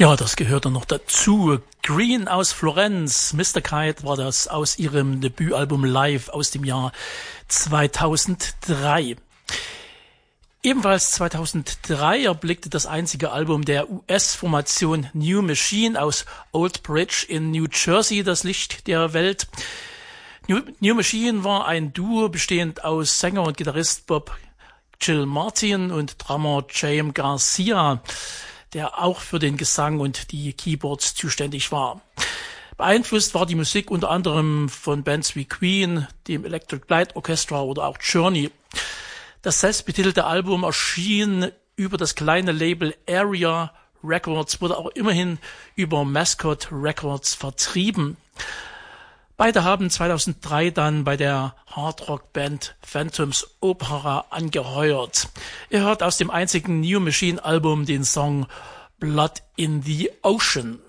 Ja, das gehörte noch dazu. Green aus Florenz, Mr. Kite war das aus ihrem Debütalbum Live aus dem Jahr 2003. Ebenfalls 2003 erblickte das einzige Album der US-Formation New Machine aus Old Bridge in New Jersey das Licht der Welt. New Machine war ein Duo bestehend aus Sänger und Gitarrist Bob Gil Martin und Drummer Jaime Garcia, der auch für den Gesang und die Keyboards zuständig war. Beeinflusst war die Musik unter anderem von Bands wie Queen, dem Electric Light Orchestra oder auch Journey. Das selbstbetitelte Album erschien über das kleine Label Area Records, wurde auch immerhin über Mascot Records vertrieben. Beide haben 2003 dann bei der Hardrock-Band Phantoms Opera angeheuert. Ihr hört aus dem einzigen New Machine Album den Song Blood in the Ocean.